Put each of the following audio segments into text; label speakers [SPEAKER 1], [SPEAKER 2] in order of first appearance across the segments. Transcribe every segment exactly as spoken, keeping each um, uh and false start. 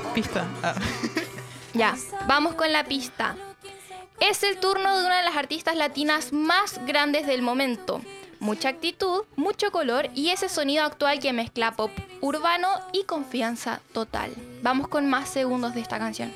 [SPEAKER 1] Pista. Ah.
[SPEAKER 2] Ya, vamos con la pista. Es el turno de una de las artistas latinas más grandes del momento. Mucha actitud, mucho color y ese sonido actual que mezcla pop urbano y confianza total. Vamos con más segundos de esta canción.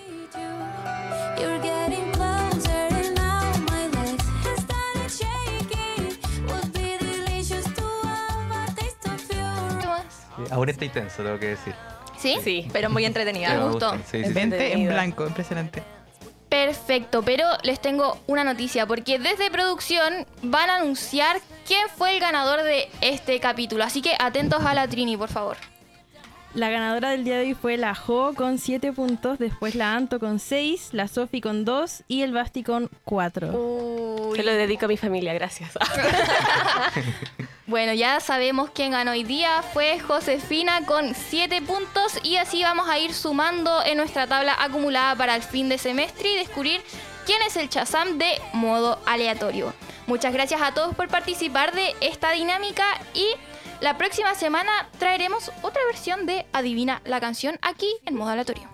[SPEAKER 3] Aún está intenso, tengo que decir.
[SPEAKER 2] ¿Sí?
[SPEAKER 4] Sí, pero muy entretenida.
[SPEAKER 2] Me
[SPEAKER 3] Me
[SPEAKER 2] gustó.
[SPEAKER 3] gusta. Sí, sí, sí.
[SPEAKER 1] Mente en
[SPEAKER 4] Entretenido.
[SPEAKER 1] blanco, impresionante.
[SPEAKER 2] Perfecto, pero les tengo una noticia, porque desde producción van a anunciar quién fue el ganador de este capítulo. Así que atentos a la Trini, por favor.
[SPEAKER 5] La ganadora del día de hoy fue la Jo con siete puntos, después la Anto con seis, la Sofi con dos y el Basti con cuatro.
[SPEAKER 2] Uy.
[SPEAKER 4] Se lo dedico a mi familia, gracias.
[SPEAKER 2] Bueno, ya sabemos quién ganó hoy día. Fue Josefina con siete puntos y así vamos a ir sumando en nuestra tabla acumulada para el fin de semestre y descubrir quién es el Shazam de modo aleatorio. Muchas gracias a todos por participar de esta dinámica y la próxima semana traeremos otra versión de Adivina la canción aquí en modo aleatorio.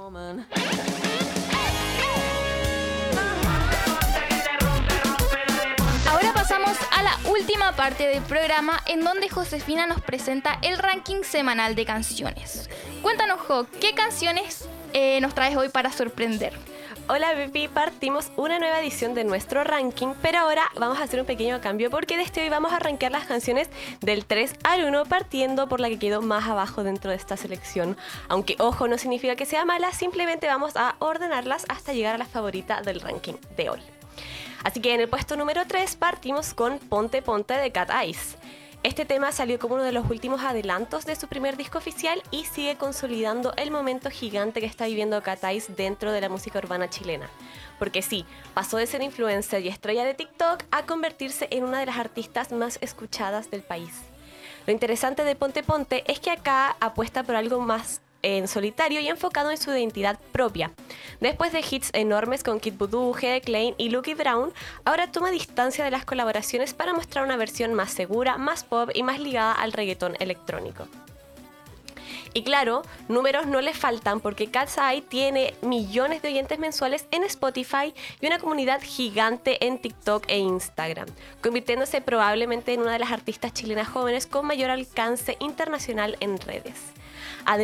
[SPEAKER 2] Ahora pasamos a la última parte del programa en donde Josefina nos presenta el ranking semanal de canciones. Cuéntanos, Jo, ¿qué canciones eh, nos traes hoy para sorprender?
[SPEAKER 4] Hola, Pepi, partimos una nueva edición de nuestro ranking, pero ahora vamos a hacer un pequeño cambio porque desde hoy vamos a rankear las canciones del tres al uno, partiendo por la que quedó más abajo dentro de esta selección. Aunque, ojo, no significa que sea mala, simplemente vamos a ordenarlas hasta llegar a la favorita del ranking de hoy. Así que en el puesto número tres partimos con Ponte Ponte de Cat Eyes. Este tema salió como uno de los últimos adelantos de su primer disco oficial y sigue consolidando el momento gigante que está viviendo Cat Eyes dentro de la música urbana chilena. Porque sí, pasó de ser influencer y estrella de TikTok a convertirse en una de las artistas más escuchadas del país. Lo interesante de Ponte Ponte es que acá apuesta por algo más en solitario y enfocado en su identidad propia. Después de hits enormes con Kid Voodoo, Hede Klein y Lucky Brown, ahora toma distancia de las colaboraciones para mostrar una versión más segura, más pop y más ligada al reggaetón electrónico. Y claro, números no le faltan porque Cat's Eye tiene millones de oyentes mensuales en Spotify y una comunidad gigante en TikTok e Instagram, convirtiéndose probablemente en una de las artistas chilenas jóvenes con mayor alcance internacional en redes.